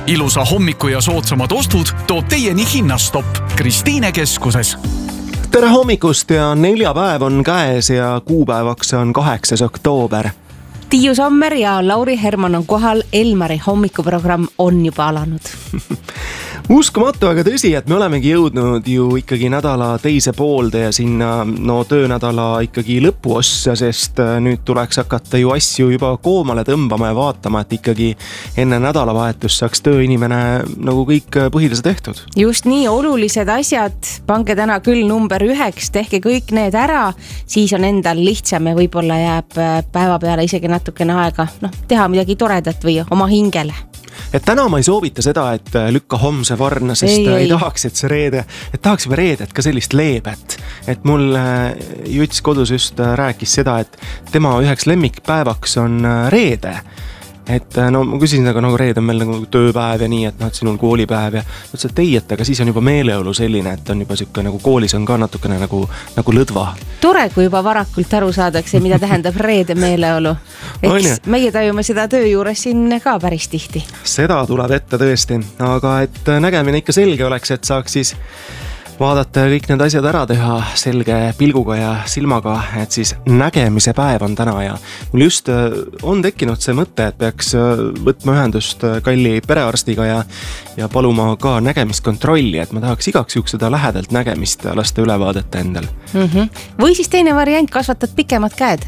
Ilusa hommiku ja soodsamad ostud toob teieni Hinnastopp Kristiine keskuses. Tere hommikust ja neljapäev on käes ja kuupäevaks on 8. oktoober. Tiiu Sommer ja Lauri Herman on kohal. Elmari hommikuprogramm on juba alanud. Uskumatu, aga tõsi, et me olemegi jõudnud ju ikkagi nädala teise poolde ja sinna töönädala ikkagi lõpuossa, sest nüüd tuleks hakata ju asju juba koomale tõmbama ja vaatama, et ikkagi enne nädalavahetust saaks tööinimene nagu kõik põhilise tehtud. Just nii, olulised asjad, pange täna küll number 1, tehke kõik need ära, siis on endal lihtsam ja võib-olla jääb päeva peale isegi natukene aega teha midagi toredat või oma hingele. Et täna ma ei soovita seda, et lükka homse varna, sest ei tahaks, et see reede, et tahaks juba reedet ka sellist leebet. Et mul Juts kodus just rääkis seda, et tema üheks lemmikpäevaks on reede. Et ma küsisin, nagu reede on meil nagu tööpäev ja nii, et sinul koolipäev ja ütles, et ei, et aga siis on juba meeleolu selline, et on juba siuke nagu koolis on ka natukene nagu lõdva. Tore, kui juba varakult aru saadakse, mida tähendab reede meeleolu. Eks meie tajume seda töö juures siin ka päris tihti. Seda tuleb ette tõesti, aga et nägemine ikka selge oleks, et saaks siis vaadata ja kõik need asjad ära teha selge pilguga ja silmaga, et siis nägemise päev on täna ja mul just on tekkinud see mõte, et peaks võtma ühendust kalli perearstiga ja paluma ka nägemiskontrolli, et ma tahaks igaks juhuks seda lähedalt nägemist lasta ülevaadet endal. Või siis teine variant, kasvatad pikemad käed?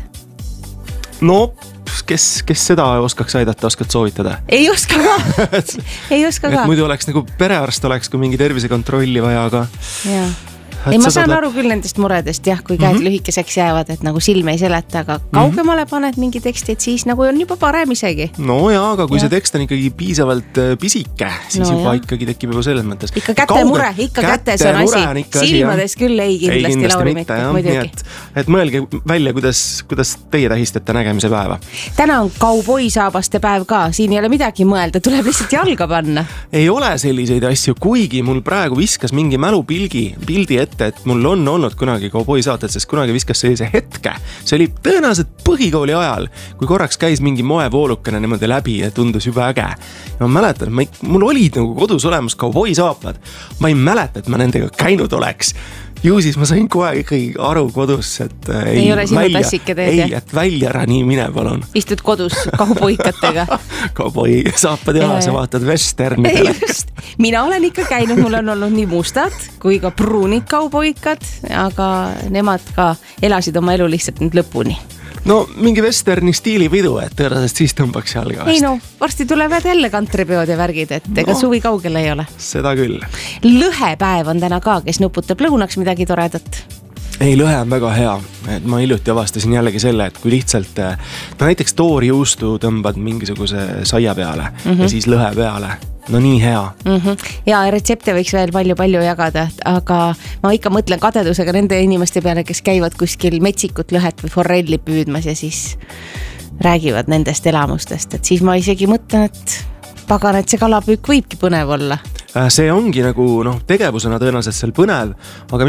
No, kes seda oskaks aidata, oskad soovitada? Ei oska ka. Ei oska ka. Et muidu oleks nagu perearst oleks, kui mingi tervisekontrolli vaja, aga... Jaa. Ei, ma saan aru küll nendest muredest, kui käed lühikeseks jäävad, et nagu silme ei seleta, aga kaugemale paned mingi teksti, et siis nagu on juba parem isegi. No jaa, aga kui see tekst on ikkagi piisavalt pisike, siis juba ikkagi tekib juba selles mõttes. Ikka käte mure, ikka kätes on asi. Silmades küll ei kindlasti Lauri mitte, muidugi. Et mõelge välja, kuidas teie tähistate nägemise päeva. Täna on kauboisaabaste päev ka, siin ei ole midagi mõelda, tuleb lihtsalt jalga panna. Ei ole selliseid asju, kuigi mul praegu viskas mingi mälupildi ette, et mul on olnud kunagi kauboi saated, sest kunagi viskas sellise hetke. See oli tõenäoliselt põhikooli ajal, kui korraks käis mingi moevoolukene niimoodi läbi ja tundus juba äge. Ja ma mäletan, mul olid nagu kodus olemas kauboi saapad. Ma ei mäleta, et ma nendega käinud oleks. Ju siis ma sain kohe ikkagi aru kodus, et ei ole sinu tassike teed, ei, et välja ära nii mine palun. Istud kodus kauboikatega. Kauboi saapad ja sa vaatad westernidele. Mina olen ikka käinud, mul on olnud nii mustad kui ka pruunid kauboikad, aga nemad ka elasid oma elu lihtsalt nüüd lõpuni. No mingi westerni stiilipidu, et tõenäoliselt siis tõmbaks jalga vast. Ei varsti tulevad jälle kantripeod ja värgid, et ega suvi kaugel ei ole. Seda küll. Lõhepäev on täna ka, kes nuputab lõunaks midagi toredat. Ei, lõhe on väga hea. Et ma hiljuti avastasin jällegi selle, et kui lihtsalt näiteks toorjuustu tõmbad mingisuguse saia peale ja siis lõhe peale. No nii hea. Ja retsepte võiks veel palju jagada, aga ma ikka mõtlen kadedusega nende inimeste peale, kes käivad kuskil metsikut lõhet või forelli püüdmas ja siis räägivad nendest elamustest. Et siis ma isegi mõtlen, et pagan, et see kalapüük võibki põnev olla. See ongi nagu tegevusena tõenäoliselt seal põnev, aga